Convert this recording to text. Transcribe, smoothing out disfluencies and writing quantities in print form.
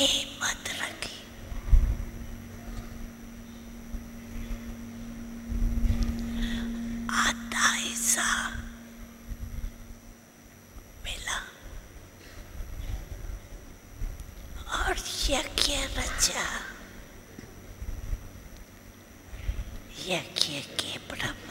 हिम्मत रखी। आधा हिस्सा मिला और यज्ञ रचा। यज्ञ के ब्रह्म